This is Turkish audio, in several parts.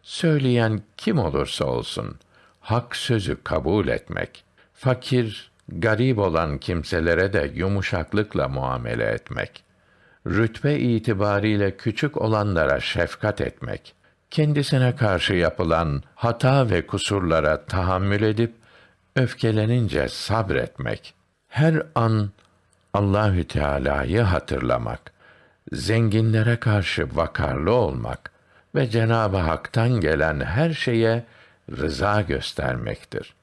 Söyleyen kim olursa olsun, hak sözü kabul etmek, fakir, garip olan kimselere de yumuşaklıkla muamele etmek, rütbe itibariyle küçük olanlara şefkat etmek, kendisine karşı yapılan hata ve kusurlara tahammül edip, öfkelenince sabretmek, her an Allahü Teala'yı hatırlamak, zenginlere karşı vakarlı olmak ve Cenab-ı Hak'tan gelen her şeye rıza göstermektir.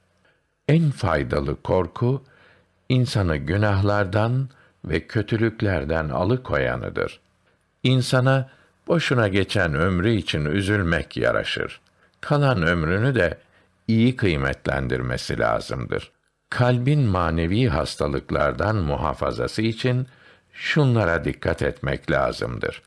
En faydalı korku, insanı günahlardan ve kötülüklerden alıkoyanıdır. İnsana boşuna geçen ömrü için üzülmek yaraşır. Kalan ömrünü de iyi kıymetlendirmesi lazımdır. Kalbin manevi hastalıklardan muhafazası için şunlara dikkat etmek lazımdır.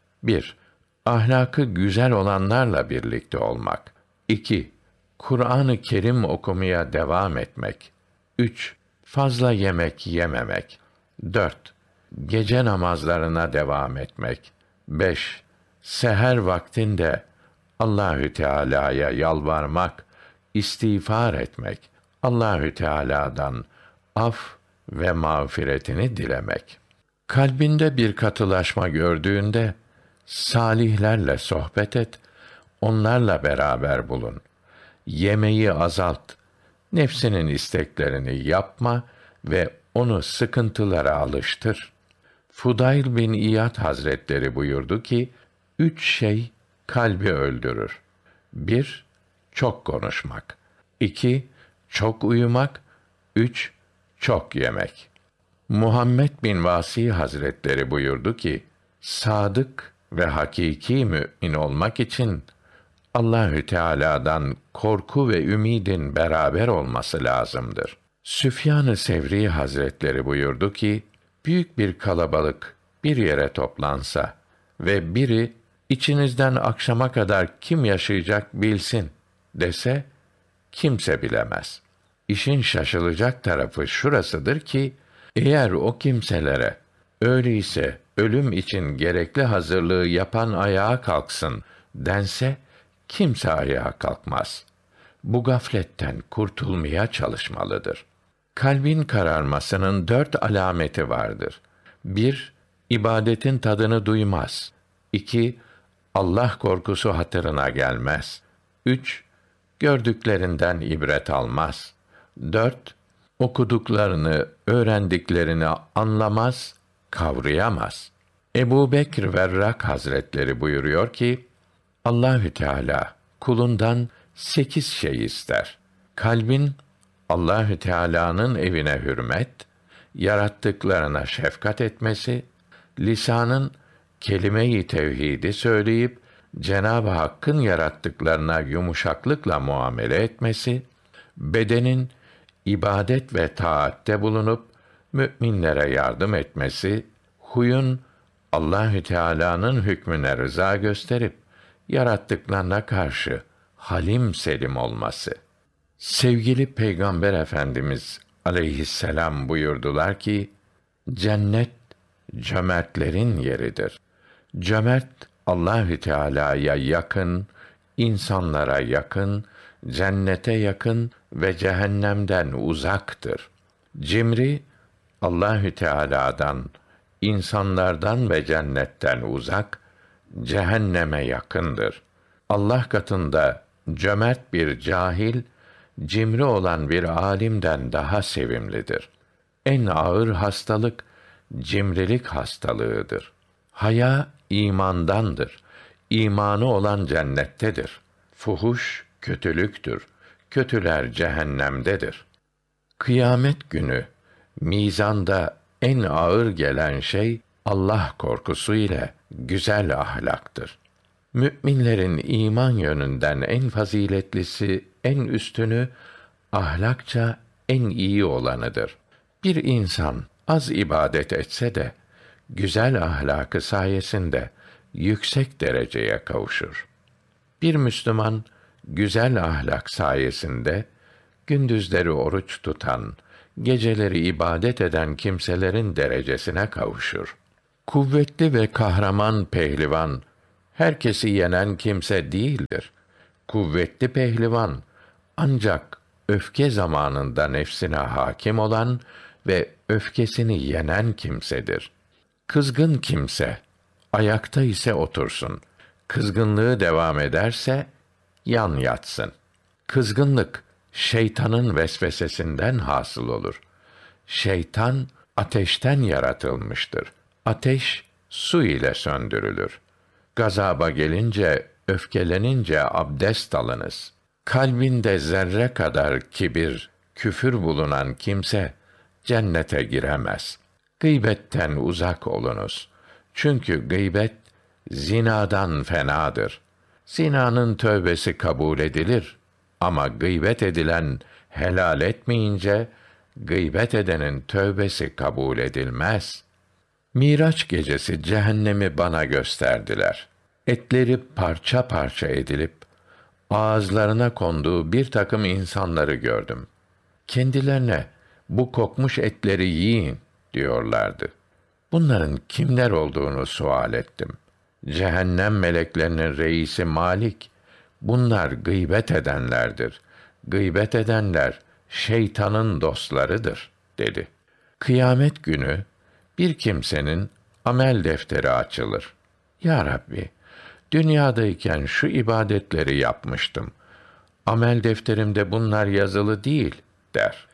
1. Ahlakı güzel olanlarla birlikte olmak. 2. Kur'an-ı Kerim okumaya devam etmek. 3. Fazla yemek yememek. 4. Gece namazlarına devam etmek. 5. Seher vaktinde Allahü Teala'ya yalvarmak, istiğfar etmek, Allahü Teala'dan af ve mağfiretini dilemek. Kalbinde bir katılaşma gördüğünde salihlerle sohbet et, onlarla beraber bulun. Yemeği azalt, nefsinin isteklerini yapma ve onu sıkıntılara alıştır. Fudayl bin İyad Hazretleri buyurdu ki, 3 şey kalbi öldürür. 1. Çok konuşmak. 2. Çok uyumak. 3. Çok yemek. Muhammed bin Vasi Hazretleri buyurdu ki, sadık ve hakiki mümin olmak için Allahü Teala'dan korku ve ümidin beraber olması lazımdır. Süfyan-ı Sevri Hazretleri buyurdu ki, büyük bir kalabalık bir yere toplansa ve biri içinizden akşama kadar kim yaşayacak bilsin dese, kimse bilemez. İşin şaşılacak tarafı şurasıdır ki, eğer o kimselere, öyleyse ölüm için gerekli hazırlığı yapan ayağa kalksın dense, kimse ayağa kalkmaz. Bu gafletten kurtulmaya çalışmalıdır. Kalbin kararmasının 4 alameti vardır. 1. İbadetin tadını duymaz. 2. Allah korkusu hatırına gelmez. 3. Gördüklerinden ibret almaz. 4. Okuduklarını, öğrendiklerini anlamaz, kavrayamaz. Ebu Bekr Verrak Hazretleri buyuruyor ki, Allahü Teala kulundan 8 şey ister. Kalbin Allahü Teala'nın evine hürmet, yarattıklarına şefkat etmesi, lisanın kelime-i tevhidi söyleyip Cenab-ı Hakk'ın yarattıklarına yumuşaklıkla muamele etmesi, bedenin ibadet ve taatte bulunup müminlere yardım etmesi, huyun Allahü Teala'nın hükmüne rıza gösterip yarattıklarına karşı halim selim olması. Sevgili Peygamber Efendimiz aleyhisselam buyurdular ki, cennet cömertlerin yeridir. Cömert Allahü Teala'ya yakın, insanlara yakın, cennete yakın ve cehennemden uzaktır. Cimri Allahü Teala'dan, insanlardan ve cennetten uzak, cehenneme yakındır. Allah katında cömert bir cahil, cimri olan bir alimden daha sevimlidir. En ağır hastalık cimrilik hastalığıdır. Haya imandandır. İmanı olan cennettedir. Fuhuş kötülüktür. Kötüler cehennemdedir. Kıyamet günü mizanda en ağır gelen şey Allah korkusu ile güzel ahlaktır. Müminlerin iman yönünden en faziletlisi, en üstünü, ahlakça en iyi olanıdır. Bir insan az ibadet etse de, güzel ahlakı sayesinde yüksek dereceye kavuşur. Bir Müslüman, güzel ahlak sayesinde, gündüzleri oruç tutan, geceleri ibadet eden kimselerin derecesine kavuşur. Kuvvetli ve kahraman pehlivan, herkesi yenen kimse değildir. Kuvvetli pehlivan ancak öfke zamanında nefsine hakim olan ve öfkesini yenen kimsedir. Kızgın kimse ayakta ise otursun. Kızgınlığı devam ederse yan yatsın. Kızgınlık şeytanın vesvesesinden hasıl olur. Şeytan ateşten yaratılmıştır. Ateş su ile söndürülür. Gazaba gelince, öfkelenince abdest alınız. Kalbinde zerre kadar kibir, küfür bulunan kimse cennete giremez. Gıybetten uzak olunuz. Çünkü gıybet zinadan fenadır. Zinanın tövbesi kabul edilir ama gıybet edilen helal etmeyince gıybet edenin tövbesi kabul edilmez. Miraç gecesi cehennemi bana gösterdiler. Etleri parça parça edilip ağızlarına konduğu bir takım insanları gördüm. Kendilerine bu kokmuş etleri yiyin diyorlardı. Bunların kimler olduğunu sual ettim. Cehennem meleklerinin reisi Malik, bunlar gıybet edenlerdir. Gıybet edenler şeytanın dostlarıdır dedi. Kıyamet günü bir kimsenin amel defteri açılır. Ya Rabbi, dünyadayken şu ibadetleri yapmıştım. Amel defterimde bunlar yazılı değil der.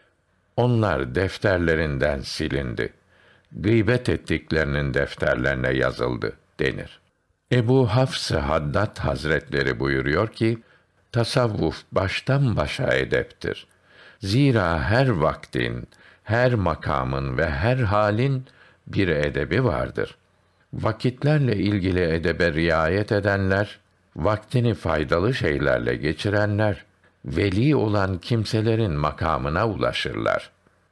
Onlar defterlerinden silindi. Gıybet ettiklerinin defterlerine yazıldı denir. Ebu Hafs-ı Haddad Hazretleri buyuruyor ki, tasavvuf baştan başa edeptir. Zira her vaktin, her makamın ve her halin bir edebi vardır. Vakitlerle ilgili edebe riayet edenler, vaktini faydalı şeylerle geçirenler, veli olan kimselerin makamına ulaşırlar.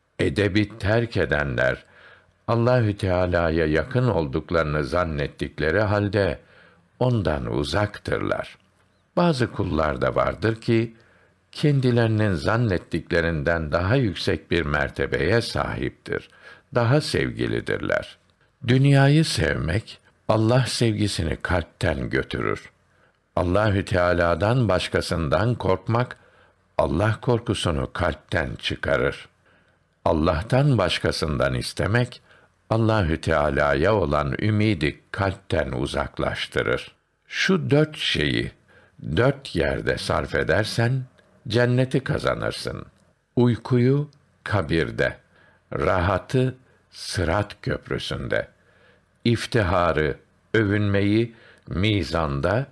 Edebi terk edenler, Allahü Teala'ya yakın olduklarını zannettikleri halde ondan uzaktırlar. Bazı kullar da vardır ki kendilerinin zannettiklerinden daha yüksek bir mertebeye sahiptir. Daha sevgilidirler. Dünyayı sevmek Allah sevgisini kalpten götürür. Allahü Teala'dan başkasından korkmak Allah korkusunu kalpten çıkarır. Allah'tan başkasından istemek Allahü Teala'ya olan ümidi kalpten uzaklaştırır. Şu 4 şeyi 4 yerde sarf edersen cenneti kazanırsın. Uykuyu kabirde, rahatı Sırat köprüsünde, iftiharı, övünmeyi mizanda,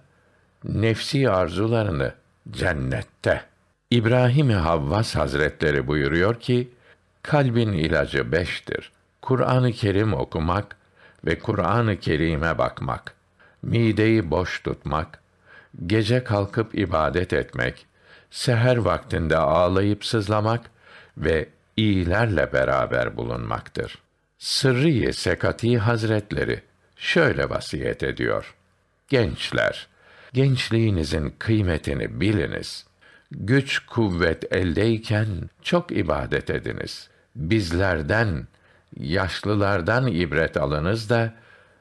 nefsi arzularını cennette. İbrahim Havvas Hazretleri buyuruyor ki, kalbin ilacı 5'tir. Kur'an-ı Kerim okumak ve Kur'an-ı Kerim'e bakmak, mideyi boş tutmak, gece kalkıp ibadet etmek, seher vaktinde ağlayıp sızlamak ve iyilerle beraber bulunmaktır. Sırrı-i Sekati Hazretleri şöyle vasiyet ediyor: gençler, gençliğinizin kıymetini biliniz. Güç kuvvet eldeyken çok ibadet ediniz. Bizlerden, yaşlılardan ibret alınız da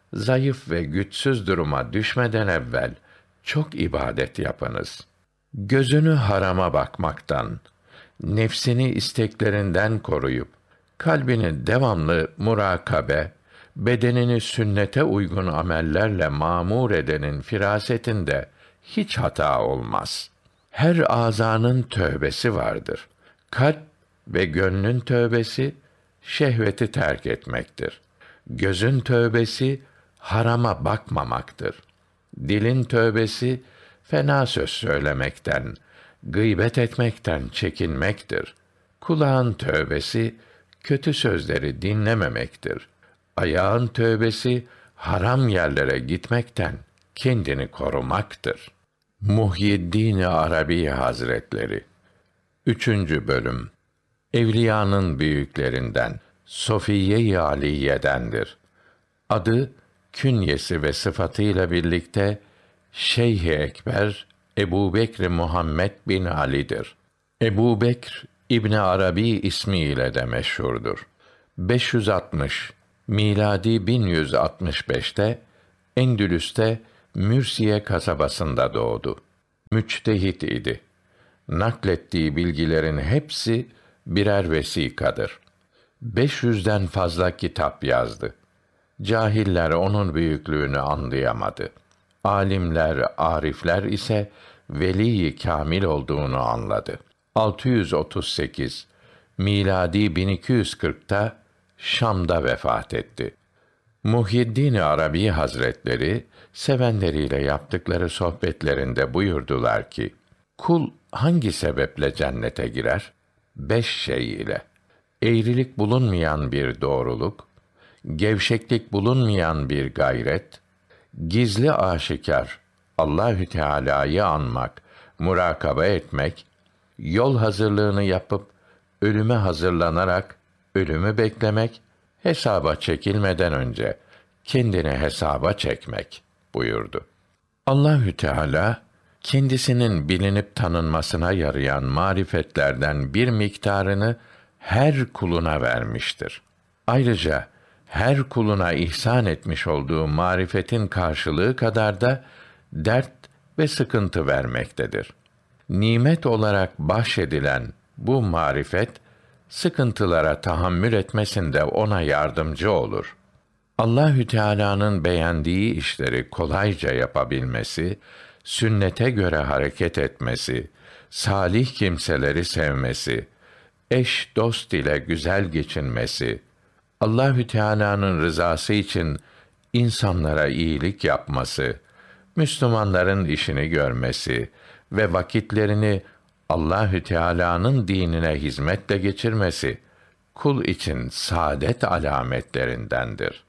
zayıf ve güçsüz duruma düşmeden evvel çok ibadet yapınız. Gözünü harama bakmaktan, nefsini isteklerinden koruyup kalbini devamlı murakabe, bedenini sünnete uygun amellerle mamur edenin firasetinde hiç hata olmaz. Her azanın tövbesi vardır. Kalp ve gönlün tövbesi şehveti terk etmektir. Gözün tövbesi harama bakmamaktır. Dilin tövbesi fena söz söylemekten, gıybet etmekten çekinmektir. Kulağın tövbesi kötü sözleri dinlememektir. Ayağın tövbesi haram yerlere gitmekten kendini korumaktır. Muhyiddin Arabi Hazretleri 3. bölüm Evliyanın büyüklerinden Sofiye-i Aliye'dendir. Adı, künyesi ve sıfatıyla birlikte Şeyh-i Ekber Ebu Bekr Muhammed bin Ali'dir. Ebu Bekr İbn Arabi ismiyle de meşhurdur. 560 miladi 1165'te Endülüs'te Mürsiye kasabasında doğdu. müçtehit idi. Naklettiği bilgilerin hepsi birer vesikadır. 500'den fazla kitap yazdı. Cahiller onun büyüklüğünü anlayamadı. Alimler, arifler ise veli-i kâmil olduğunu anladı. 638 miladi 1240'ta Şam'da vefat etti. Muhyiddin Arabi Hazretleri sevenleriyle yaptıkları sohbetlerinde buyurdular ki: Kul hangi sebeple cennete girer? 5 şey ile: eğrilik bulunmayan bir doğruluk, gevşeklik bulunmayan bir gayret, gizli aşikar Allahü Teala'yı anmak, murakabe etmek, yol hazırlığını yapıp ölüme hazırlanarak ölümü beklemek, hesaba çekilmeden önce kendini hesaba çekmek buyurdu. Allahü Teala kendisinin bilinip tanınmasına yarayan marifetlerden bir miktarını her kuluna vermiştir. Ayrıca her kuluna ihsan etmiş olduğu marifetin karşılığı kadar da dert ve sıkıntı vermektedir. Nimet olarak bahşedilen bu marifet, sıkıntılara tahammül etmesinde ona yardımcı olur. Allahü Teala'nın beğendiği işleri kolayca yapabilmesi, sünnete göre hareket etmesi, salih kimseleri sevmesi, eş dost ile güzel geçinmesi, Allahü Teala'nın rızası için insanlara iyilik yapması, Müslümanların işini görmesi ve vakitlerini Allahü Teala'nın dinine hizmetle geçirmesi kul için saadet alametlerindendir.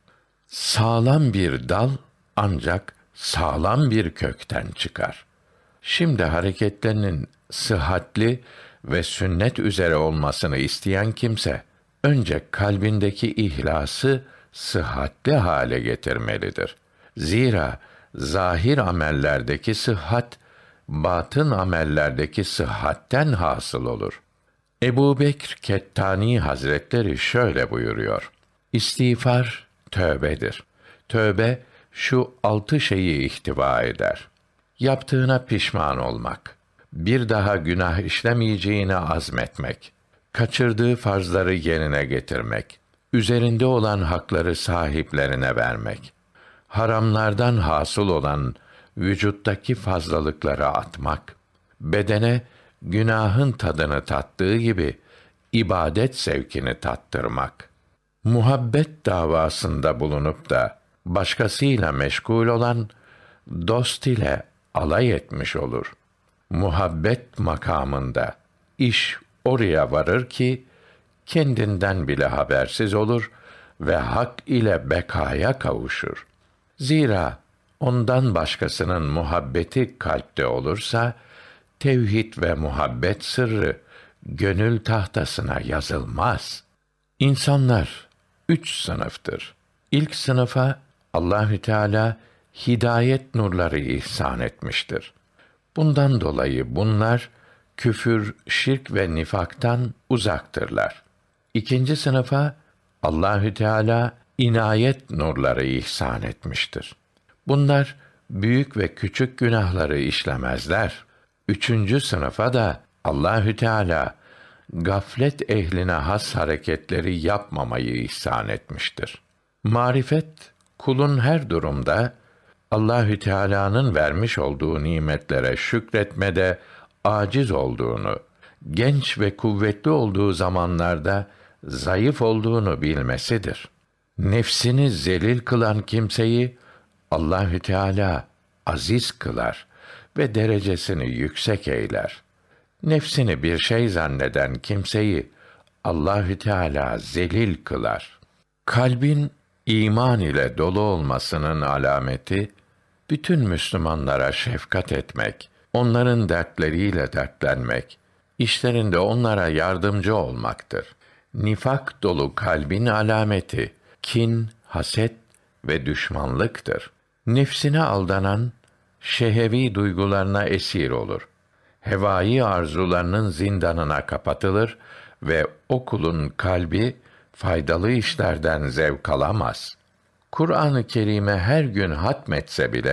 Sağlam bir dal ancak sağlam bir kökten çıkar. Şimdi hareketlerinin sıhhatli ve sünnet üzere olmasını isteyen kimse önce kalbindeki ihlası sıhhatli hale getirmelidir. Zira zahir amellerdeki sıhhat batın amellerdeki sıhhatten hasıl olur. Ebu Bekr Kettani Hazretleri şöyle buyuruyor: İstiğfar tövbedir. Tövbe şu 6 şeyi ihtiva eder: yaptığına pişman olmak, bir daha günah işlemeyeceğine azmetmek, kaçırdığı farzları yerine getirmek, üzerinde olan hakları sahiplerine vermek, haramlardan hasıl olan vücuttaki fazlalıkları atmak, bedene günahın tadını tattığı gibi ibadet zevkini tattırmak. Muhabbet davasında bulunup da başkasıyla meşgul olan dost ile alay etmiş olur. Muhabbet makamında iş oraya varır ki kendinden bile habersiz olur ve hak ile bekaya kavuşur. Zira ondan başkasının muhabbeti kalpte olursa, tevhid ve muhabbet sırrı gönül tahtasına yazılmaz. İnsanlar 3 sınıftır. İlk sınıfa Allahü Teala hidayet nurları ihsan etmiştir. Bundan dolayı bunlar küfür, şirk ve nifaktan uzaktırlar. İkinci sınıfa Allahü Teala inayet nurları ihsan etmiştir. Bunlar büyük ve küçük günahları işlemezler. Üçüncü sınıfa da Allahü Teala gaflet ehline has hareketleri yapmamayı ihsan etmiştir. Marifet kulun her durumda Allahü Teala'nın vermiş olduğu nimetlere şükretmede aciz olduğunu, genç ve kuvvetli olduğu zamanlarda zayıf olduğunu bilmesidir. Nefsini zelil kılan kimseyi Allahü Teala aziz kılar ve derecesini yüksek eyler. Nefsini bir şey zanneden kimseyi Allahü Teala zelil kılar. Kalbin iman ile dolu olmasının alameti bütün Müslümanlara şefkat etmek, onların dertleriyle dertlenmek, işlerinde onlara yardımcı olmaktır. Nifak dolu kalbin alameti kin, haset ve düşmanlıktır. Nefsine aldanan şehevi duygularına esir olur. Hevai arzularının zindanına kapatılır ve o kulun kalbi faydalı işlerden zevk alamaz. Kur'an-ı Kerim'e her gün hatmetse bile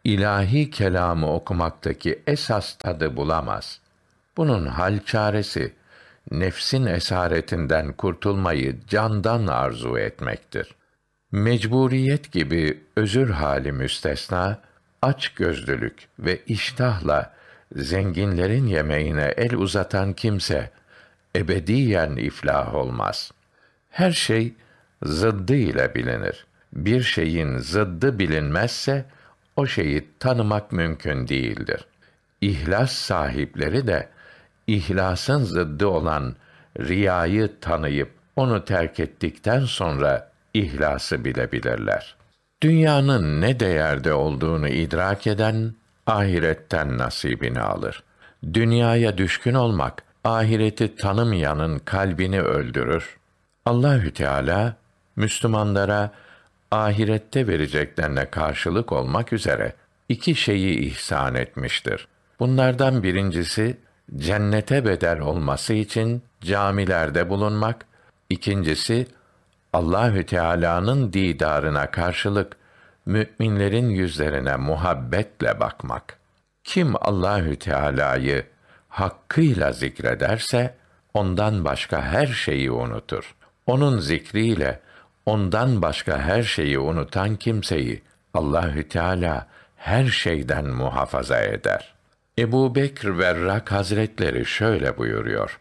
ilahi kelamı okumaktaki esas tadı bulamaz. Bunun hal çaresi, nefsin esaretinden kurtulmayı candan arzu etmektir. Mecburiyet gibi özür hali müstesna, açgözlülük ve iştahla zenginlerin yemeğine el uzatan kimse ebediyen iflah olmaz. Her şey zıddı ile bilinir. Bir şeyin zıddı bilinmezse o şeyi tanımak mümkün değildir. İhlas sahipleri de ihlasın zıddı olan riyayı tanıyıp onu terk ettikten sonra ihlası bilebilirler. Dünyanın ne değerde olduğunu idrak eden ahiretten nasibini alır. Dünyaya düşkün olmak ahireti tanımayanın kalbini öldürür. Allahü Teala Müslümanlara ahirette vereceklerine karşılık olmak üzere iki şeyi ihsan etmiştir. Bunlardan birincisi cennete bedel olması için camilerde bulunmak, ikincisi Allahü Teala'nın didarına karşılık müminlerin yüzlerine muhabbetle bakmak. Kim Allahü Teala'yı hakkıyla zikrederse ondan başka her şeyi unutur. Onun zikriyle ondan başka her şeyi unutan kimseyi Allahü Teala her şeyden muhafaza eder. Ebu Bekr Verrak Hazretleri şöyle buyuruyor: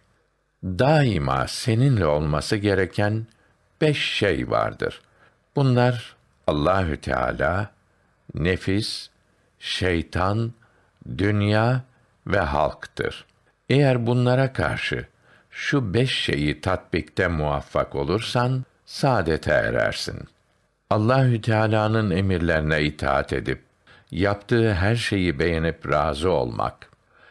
daima seninle olması gereken 5 şey vardır. Bunlar Allahü Teala, nefis, şeytan, dünya ve halktır. Eğer bunlara karşı şu 5 şeyi tatbikte muvaffak olursan saadete erersin. Allahü Teala'nın emirlerine itaat edip yaptığı her şeyi beğenip razı olmak,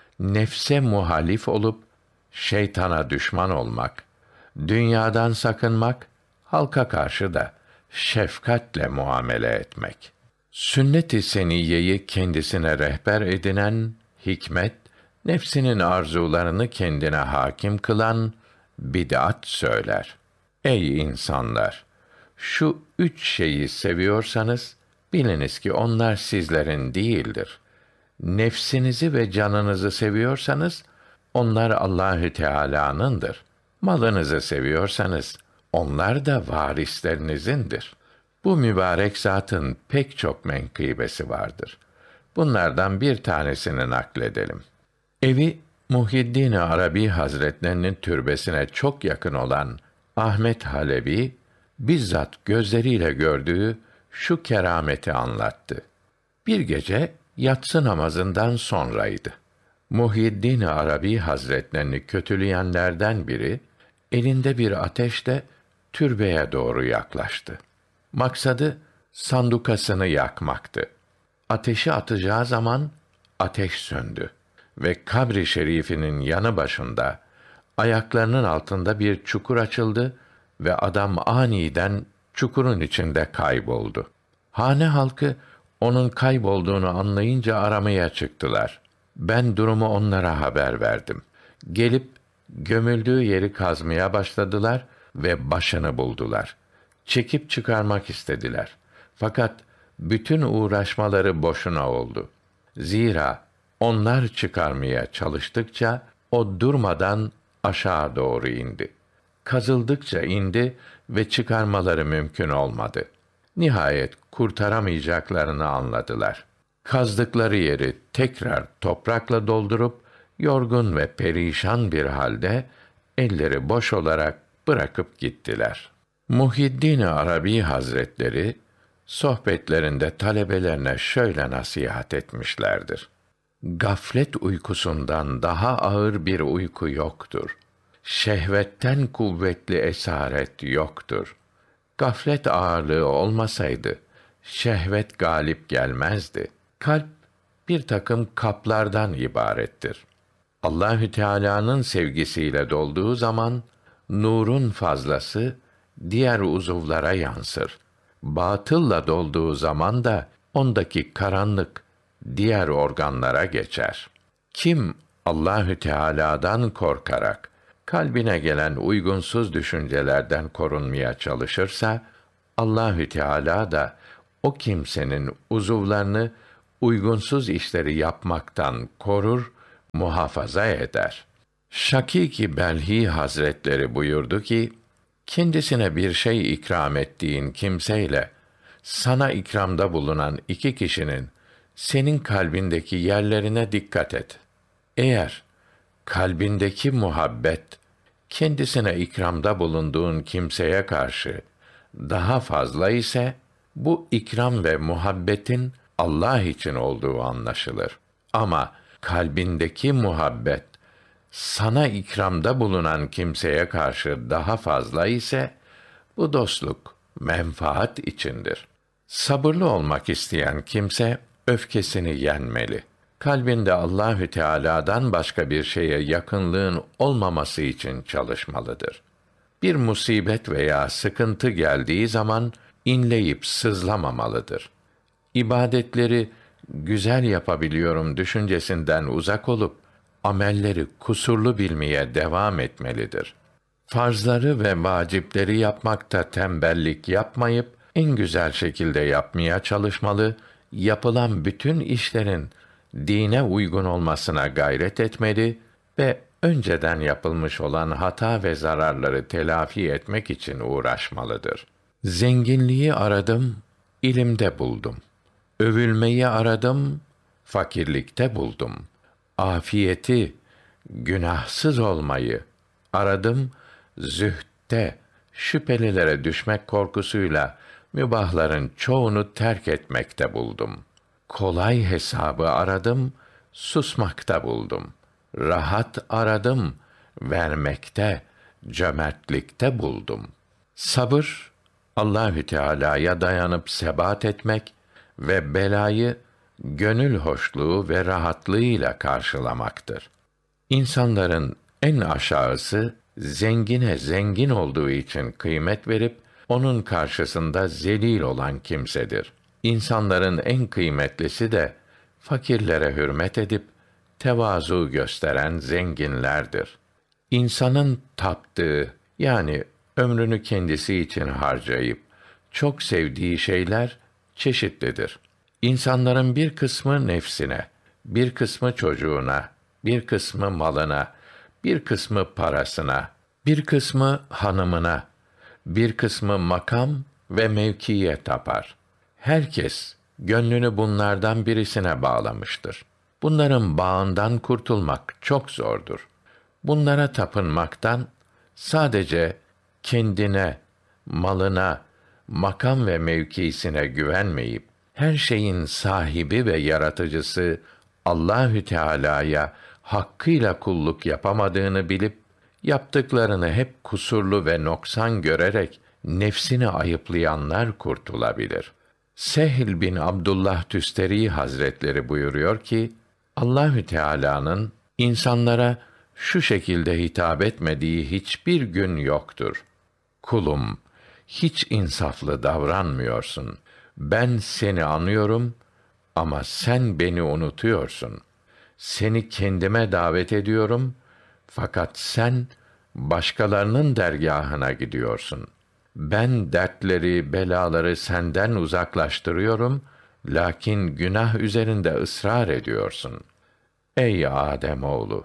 nefse muhalif olup şeytana düşman olmak, dünyadan sakınmak, halka karşı da şefkatle muamele etmek. Sünnet-i seniyyeyi kendisine rehber edinen hikmet, nefsinin arzularını kendine hakim kılan bid'at söyler. Ey insanlar! Şu 3 şeyi seviyorsanız, biliniz ki onlar sizlerin değildir. Nefsinizi ve canınızı seviyorsanız, onlar Allahü Teala'nındır. Malınızı seviyorsanız, onlar da varislerinizin.'dir. Bu mübarek zatın pek çok menkıbesi vardır. Bunlardan bir tanesini nakledelim. Evi Muhyiddin Arabi Hazretlerinin türbesine çok yakın olan Ahmet Halebi, bizzat gözleriyle gördüğü şu kerameti anlattı. Bir gece yatsı namazından sonraydı. Muhyiddin Arabi Hazretlerini kötüleyenlerden biri, elinde bir ateşle türbeye doğru yaklaştı. Maksadı sandukasını yakmaktı. Ateşi atacağı zaman ateş söndü ve kabri şerifinin yanı başında ayaklarının altında bir çukur açıldı ve adam aniden çukurun içinde kayboldu. Hane halkı onun kaybolduğunu anlayınca aramaya çıktılar. Ben durumu onlara haber verdim. Gelip gömüldüğü yeri kazmaya başladılar ve başını buldular. Çekip çıkarmak istediler. Fakat bütün uğraşmaları boşuna oldu. Zira onlar çıkarmaya çalıştıkça o durmadan aşağı doğru indi. Kazıldıkça indi ve çıkarmaları mümkün olmadı. Nihayet kurtaramayacaklarını anladılar. Kazdıkları yeri tekrar toprakla doldurup yorgun ve perişan bir halde elleri boş olarak bırakıp gittiler. Muhyiddin Arabi Hazretleri sohbetlerinde talebelerine şöyle nasihat etmişlerdir: gaflet uykusundan daha ağır bir uyku yoktur. Şehvetten kuvvetli esaret yoktur. Gaflet ağırlığı olmasaydı şehvet galip gelmezdi. Kalp bir takım kaplardan ibarettir. Allahü Teala'nın sevgisiyle dolduğu zaman nurun fazlası diğer uzuvlara yansır. Batılla dolduğu zaman da ondaki karanlık diğer organlara geçer. Kim Allahü Teala'dan korkarak kalbine gelen uygunsuz düşüncelerden korunmaya çalışırsa, Allahü Teala da o kimsenin uzuvlarını uygunsuz işleri yapmaktan korur, muhafaza eder. Şakîk-i Belhî Hazretleri buyurdu ki, kendisine bir şey ikram ettiğin kimseyle sana ikramda bulunan iki kişinin senin kalbindeki yerlerine dikkat et. Eğer kalbindeki muhabbet kendisine ikramda bulunduğun kimseye karşı daha fazla ise bu ikram ve muhabbetin Allah için olduğu anlaşılır. Ama kalbindeki muhabbet sana ikramda bulunan kimseye karşı daha fazla ise bu dostluk menfaat içindir. Sabırlı olmak isteyen kimse öfkesini yenmeli. Kalbinde Allahü Teala'dan başka bir şeye yakınlığın olmaması için çalışmalıdır. Bir musibet veya sıkıntı geldiği zaman inleyip sızlamamalıdır. İbadetleri güzel yapabiliyorum düşüncesinden uzak olup amelleri kusurlu bilmeye devam etmelidir. Farzları ve vacipleri yapmakta tembellik yapmayıp en güzel şekilde yapmaya çalışmalı, yapılan bütün işlerin dine uygun olmasına gayret etmeli ve önceden yapılmış olan hata ve zararları telafi etmek için uğraşmalıdır. Zenginliği aradım, ilimde buldum. Övülmeyi aradım, fakirlikte buldum. Afiyeti, günahsız olmayı aradım, zühdte, şüphelilere düşmek korkusuyla mübahların çoğunu terk etmekte buldum. Kolay hesabı aradım, susmakta buldum. Rahat aradım, vermekte, cömertlikte buldum. Sabır, Allahü Teala'ya dayanıp sebat etmek ve belayı gönül hoşluğu ve rahatlığıyla karşılamaktır. İnsanların en aşağısı zengine zengin olduğu için kıymet verip onun karşısında zelil olan kimsedir. İnsanların en kıymetlisi de fakirlere hürmet edip tevazu gösteren zenginlerdir. İnsanın taptığı, yani ömrünü kendisi için harcayıp çok sevdiği şeyler çeşitlidir. İnsanların bir kısmı nefsine, bir kısmı çocuğuna, bir kısmı malına, bir kısmı parasına, bir kısmı hanımına, bir kısmı makam ve mevkiye tapar. Herkes gönlünü bunlardan birisine bağlamıştır. Bunların bağından kurtulmak çok zordur. Bunlara tapınmaktan sadece kendine, malına, makam ve mevkisine güvenmeyip her şeyin sahibi ve yaratıcısı Allahü Teala'ya hakkıyla kulluk yapamadığını bilip yaptıklarını hep kusurlu ve noksan görerek nefsini ayıplayanlar kurtulabilir. Sehl bin Abdullah Tüsteri Hazretleri buyuruyor ki, Allahü Teala'nın insanlara şu şekilde hitap etmediği hiçbir gün yoktur. Kulum, hiç insaflı davranmıyorsun. Ben seni anıyorum ama sen beni unutuyorsun. Seni kendime davet ediyorum fakat sen başkalarının dergâhına gidiyorsun. Ben dertleri, belaları senden uzaklaştırıyorum, lakin günah üzerinde ısrar ediyorsun. Ey Âdemoğlu!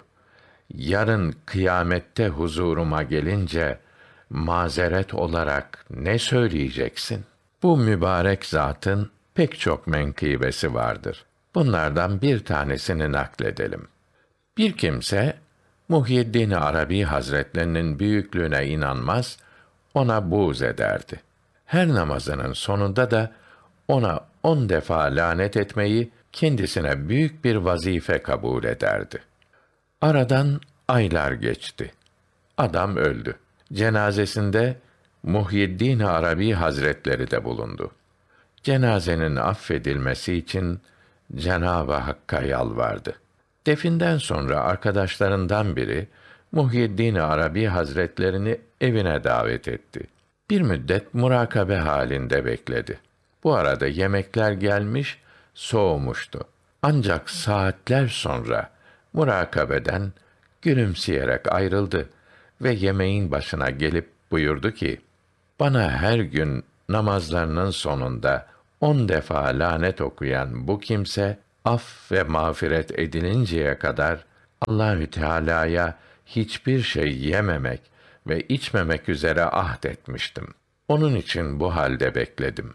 Yarın kıyamette huzuruma gelince mazeret olarak ne söyleyeceksin? Bu mübarek zatın pek çok menkıbesi vardır. Bunlardan bir tanesini nakledelim. Bir kimse Muhyiddin Arabi Hazretlerinin büyüklüğüne inanmaz, ona buğz ederdi. Her namazının sonunda da ona 10 defa lanet etmeyi kendisine büyük bir vazife kabul ederdi. Aradan aylar geçti. Adam öldü. Cenazesinde Muhyiddin Arabi Hazretleri de bulundu. Cenazenin affedilmesi için Cenab-ı Hakk'a yalvardı. Definden sonra arkadaşlarından biri Muhyiddin Arabi Hazretlerini evine davet etti. Bir müddet murakabe halinde bekledi. Bu arada yemekler gelmiş, soğumuştu. Ancak saatler sonra murakabeden gülümseyerek ayrıldı ve yemeğin başına gelip buyurdu ki, bana her gün namazlarının sonunda 10 defa lanet okuyan bu kimse af ve mağfiret edilinceye kadar Allahü Teala'ya hiçbir şey yememek ve içmemek üzere ahdetmiştim. Onun için bu halde bekledim.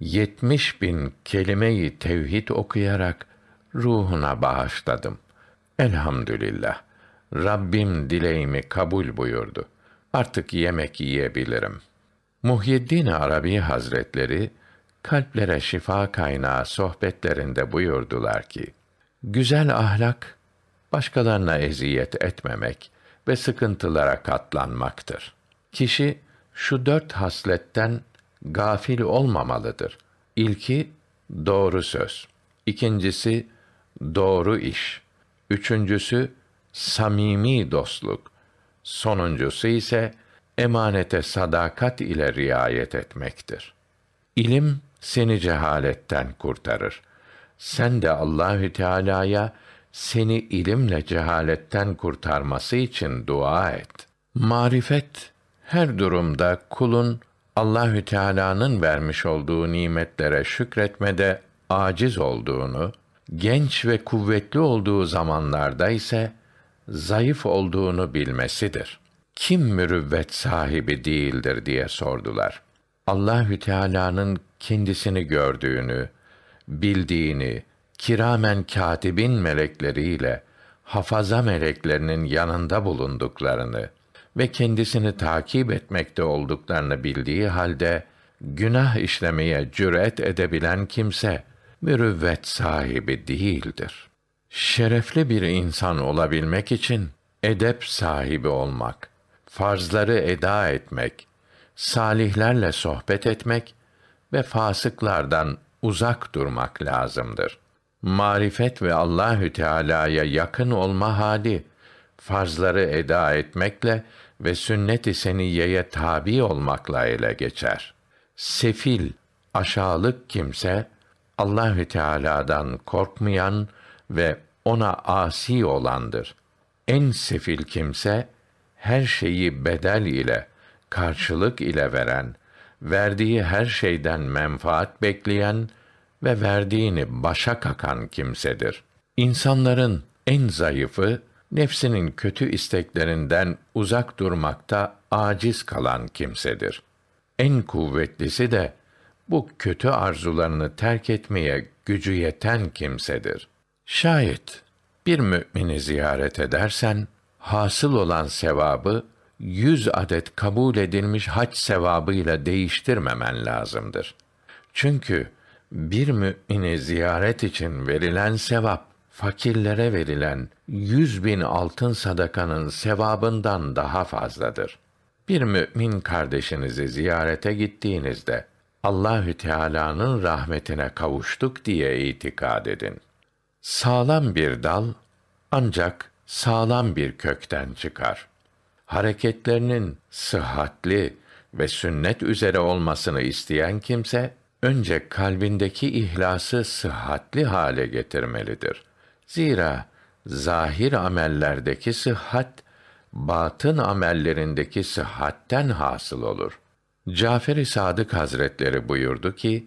70.000 kelime-i tevhid okuyarak ruhuna bağışladım. Elhamdülillah. Rabbim dileğimi kabul buyurdu. Artık yemek yiyebilirim. Muhyiddin Arabi Hazretleri kalplere şifa kaynağı sohbetlerinde buyurdular ki: güzel ahlak başkalarına eziyet etmemek ve sıkıntılara katlanmaktır. Kişi şu 4 hasletten gafil olmamalıdır. İlki doğru söz, ikincisi doğru iş, üçüncüsü samimi dostluk, sonuncusu ise emanete sadakat ile riayet etmektir. İlim seni cehaletten kurtarır. Sen de Allahü Teala'ya seni ilimle cehaletten kurtarması için dua et. Marifet her durumda kulun Allahü Teala'nın vermiş olduğu nimetlere şükretmede aciz olduğunu, genç ve kuvvetli olduğu zamanlarda ise zayıf olduğunu bilmesidir. Kim mürüvvet sahibi değildir diye sordular. Allahü Teala'nın kendisini gördüğünü, bildiğini, kiramen katibin melekleriyle hafaza meleklerinin yanında bulunduklarını ve kendisini takip etmekte olduklarını bildiği halde günah işlemeye cüret edebilen kimse mürüvvet sahibi değildir. Şerefli bir insan olabilmek için edep sahibi olmak, farzları eda etmek, salihlerle sohbet etmek ve fasıklardan uzak durmak lazımdır. Marifet ve Allahü Teala'ya yakın olma hali, farzları eda etmekle ve sünnet-i seniyyeye tabi olmakla ele geçer. Sefil, aşağılık kimse, Allahü Teala'dan korkmayan ve ona asi olandır. En sefil kimse, her şeyi bedel ile, karşılık ile veren, verdiği her şeyden menfaat bekleyen ve verdiğini başa kakan kimsedir. İnsanların en zayıfı, nefsinin kötü isteklerinden uzak durmakta aciz kalan kimsedir. En kuvvetlisi de, bu kötü arzularını terk etmeye gücü yeten kimsedir. Şayet bir mümini ziyaret edersen, hasıl olan sevabı 100 adet kabul edilmiş hac sevabıyla değiştirmemen lazımdır. Çünkü bir mümini ziyaret için verilen sevap, fakirlere verilen 100.000 altın sadakanın sevabından daha fazladır. Bir mümin kardeşinizi ziyarete gittiğinizde, Allahü Teala'nın rahmetine kavuştuk diye itikad edin. Sağlam bir dal ancak sağlam bir kökten çıkar. Hareketlerinin sıhhatli ve sünnet üzere olmasını isteyen kimse, önce kalbindeki ihlası sıhhatli hale getirmelidir. Zira zahir amellerdeki sıhhat, batın amellerindeki sıhhatten hasıl olur. Cafer-i Sadık Hazretleri buyurdu ki,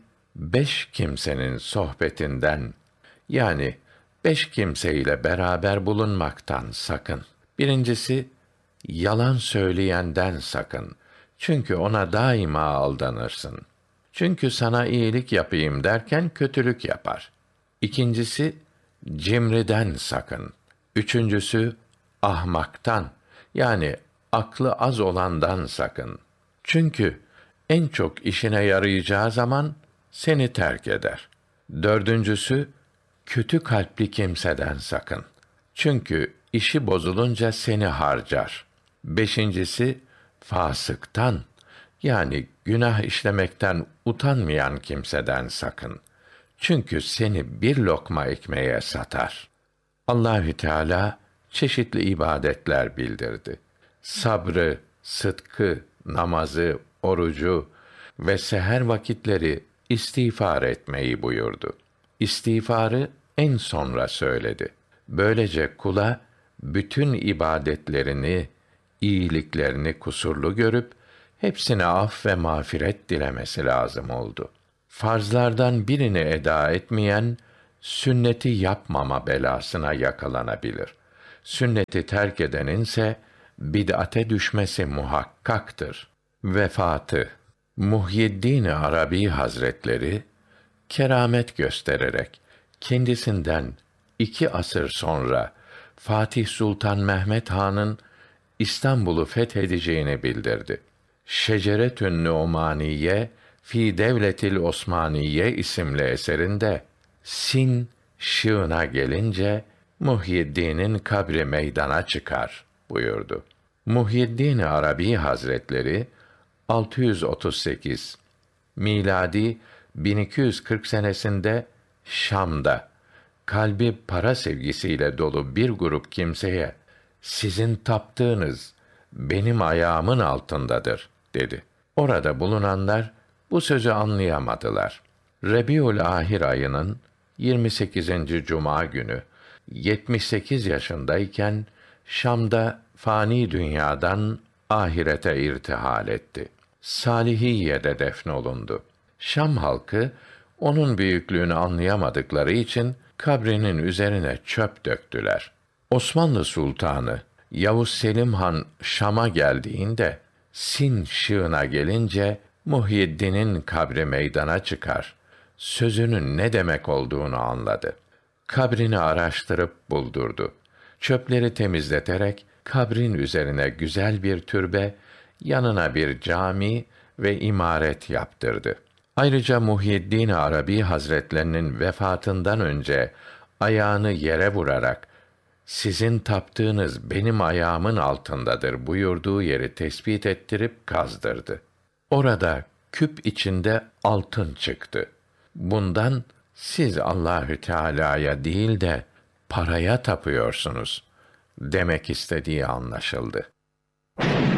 5 kimsenin sohbetinden, yani 5 kimseyle beraber bulunmaktan sakın. Birincisi, yalan söyleyenden sakın. Çünkü ona daima aldanırsın. Çünkü sana iyilik yapayım derken kötülük yapar. İkincisi, cimriden sakın. Üçüncüsü, ahmaktan, yani aklı az olandan sakın. Çünkü en çok işine yarayacağı zaman seni terk eder. Dördüncüsü, kötü kalpli kimseden sakın. Çünkü işi bozulunca seni harcar. Beşincisi, fasıktan, yani günah işlemekten utanmayan kimseden sakın. Çünkü seni bir lokma ekmeğe satar. Allahü Teala çeşitli ibadetler bildirdi. Sabrı, sıdkı, namazı, orucu ve seher vakitleri istiğfar etmeyi buyurdu. İstiğfarı en sonra söyledi. Böylece kula bütün ibadetlerini, iyiliklerini kusurlu görüp hepsine af ve mağfiret dilemesi lazım oldu. Farzlardan birini eda etmeyen sünneti yapmama belasına yakalanabilir. Sünneti terk edeninse bid'ate düşmesi muhakkaktır. Vefatı Muhyiddin Arabi Hazretleri keramet göstererek kendisinden 2 asır sonra Fatih Sultan Mehmet Han'ın İstanbul'u fethedeceğini bildirdi. Şeceretün Numaniye fi Devletil Osmaniye isimli eserinde Sin şığına gelince Muhyiddin'in kabri meydana çıkar buyurdu. Muhyiddin Arabi Hazretleri 638 miladi 1240 senesinde Şam'da kalbi para sevgisiyle dolu bir grup kimseye sizin taptığınız benim ayağımın altındadır dedi. Orada bulunanlar bu sözü anlayamadılar. Rebiül-Ahir ayının 28. cuma günü 78 yaşındayken Şam'da fani dünyadan ahirete irtihal etti. Salihiyye'de defnolundu. Şam halkı onun büyüklüğünü anlayamadıkları için kabrinin üzerine çöp döktüler. Osmanlı Sultanı Yavuz Selim Han Şam'a geldiğinde Sin şığına gelince Muhyiddin'in kabri meydana çıkar sözünün ne demek olduğunu anladı. Kabrini araştırıp buldurdu. Çöpleri temizleterek kabrin üzerine güzel bir türbe, yanına bir cami ve imaret yaptırdı. Ayrıca Muhyiddin Arabi Hazretlerinin vefatından önce ayağını yere vurarak sizin taptığınız benim ayağımın altındadır buyurduğu yeri tespit ettirip kazdırdı. Orada küp içinde altın çıktı. Bundan siz Allahü Teala'ya değil de paraya tapıyorsunuz demek istediği anlaşıldı.